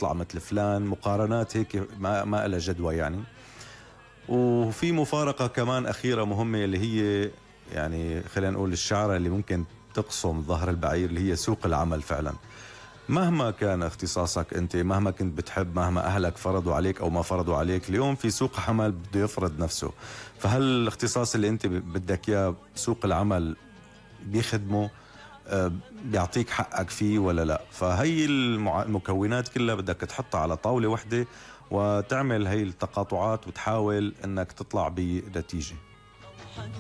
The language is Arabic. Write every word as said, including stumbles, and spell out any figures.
تطلع مثل فلان، مقارنات هيك ما ما لها جدوى يعني. وفي مفارقة كمان أخيرة مهمة اللي هي يعني خلينا نقول الشعرة اللي ممكن تقصم ظهر البعير، اللي هي سوق العمل. فعلا مهما كان اختصاصك أنت، مهما كنت بتحب، مهما أهلك فرضوا عليك أو ما فرضوا عليك، اليوم في سوق عمل بده يفرض نفسه. فهل الاختصاص اللي أنت بدك إياه سوق العمل بيخدمه، آه، بيعطيك حقك فيه ولا لا؟ فهي المع- المكونات كلها بدك تحطها على طاولة واحدة وتعمل هي التقاطعات وتحاول أنك تطلع بنتيجة.